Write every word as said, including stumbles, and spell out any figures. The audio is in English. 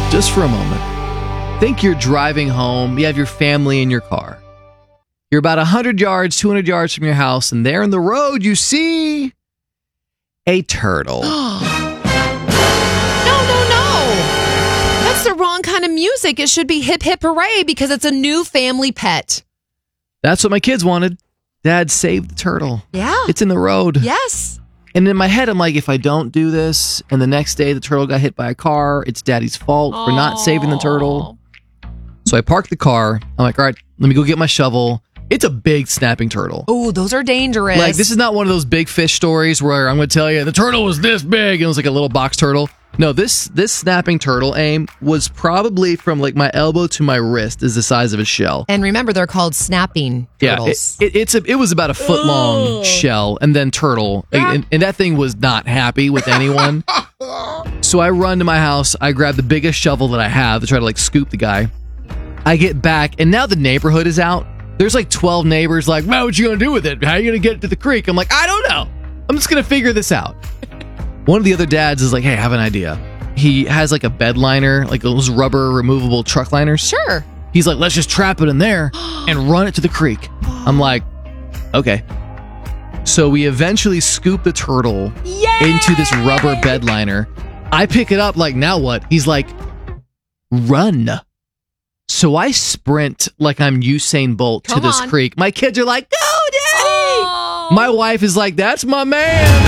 Just for a moment, think you're driving home. You have your family in your car. You're about one hundred yards, two hundred yards from your house, and there in the road you see a turtle. No, no, no. That's the wrong kind of music. It should be hip, hip, hooray because it's a new family pet. That's what my kids wanted. Dad saved the turtle. Yeah. It's in the road. Yes. And in my head, I'm like, if I don't do this, and the next day the turtle got hit by a car, it's Daddy's fault for not saving the turtle. So I parked the car. I'm like, all right, let me go get my shovel. It's a big snapping turtle. Oh, those are dangerous. Like, this is not one of those big fish stories where I'm going to tell you the turtle was this big and it was like a little box turtle. No, this this snapping turtle, Aim, was probably from like my elbow to my wrist is the size of a shell. And remember, they're called snapping turtles. Yeah, it, it, it's a, it was about a foot long shell and then turtle. And, and that thing was not happy with anyone. So I run to my house. I grab the biggest shovel that I have to try to like scoop the guy. I get back and now the neighborhood is out. There's like twelve neighbors like, well, what you going to do with it? How are you going to get it to the creek? I'm like, I don't know. I'm just going to figure this out. One of the other dads is like, hey, I have an idea. He has like a bed liner, like those rubber removable truck liners. Sure. He's like, let's just trap it in there and run it to the creek. I'm like, okay. So we eventually scoop the turtle Yay! into this rubber bed liner. I pick it up like, now what? He's like, run. So I sprint like I'm Usain Bolt Come to this on. creek. My kids are like, go, Daddy. Oh. My wife is like, that's my man.